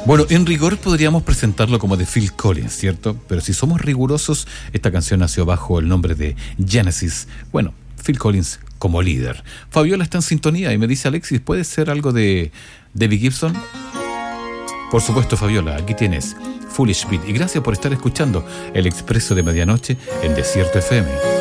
Bueno, en rigor podríamos presentarlo como de Phil Collins, ¿cierto? Pero si somos rigurosos, esta canción nació bajo el nombre de Genesis. Bueno, Phil Collins como líder. Fabiola está en sintonía y me dice: Alexis, ¿puede ser algo de Debbie Gibson? Por supuesto, Fabiola, aquí tienes Foolish Beat. Y gracias por estar escuchando El Expreso de Medianoche en Desierto FM.